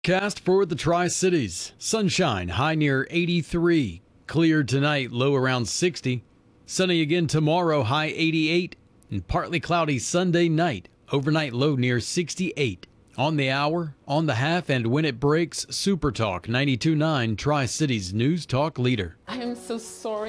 Cast for the Tri-Cities. Sunshine, high near 83. Clear tonight, low around 60. Sunny again tomorrow, high 88. And partly cloudy Sunday night, overnight low near 68. On the hour, on the half, and when it breaks, Super Talk 92.9, Tri-Cities News Talk Leader. I am so sorry.